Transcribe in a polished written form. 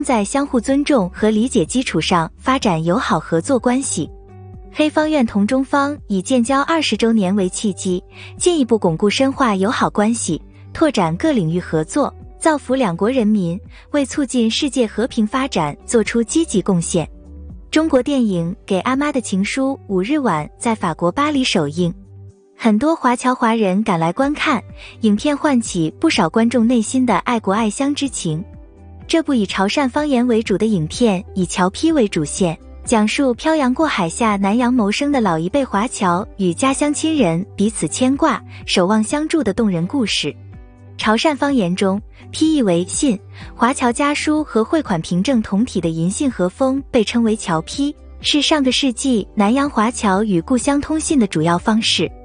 在相互尊重和理解基础上发展友好合作关系。黑方愿同中方以建交20周年为契机，进一步巩固深化友好关系，拓展各领域合作，造福两国人民，为促进世界和平发展做出积极贡献。中国电影《给阿妈的情书》5日晚在法国巴黎首映，很多华侨华人赶来观看，影片唤起不少观众内心的爱国爱乡之情。这部以潮汕方言为主的影片以侨批为主线，讲述漂洋过海下南洋谋生的老一辈华侨与家乡亲人彼此牵挂、守望相助的动人故事。潮汕方言中，批译为信，华侨家书和汇款凭证同体的银信和封被称为侨批，是上个世纪南洋华侨与故乡通信的主要方式。